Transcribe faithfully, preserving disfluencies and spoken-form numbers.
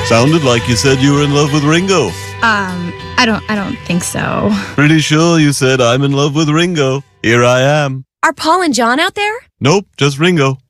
Sounded like you said you were in love with Ringo. Um, I don't, I don't think so. Pretty sure you said I'm in love with Ringo. Here I am. Are Paul and John out there? Nope, just Ringo.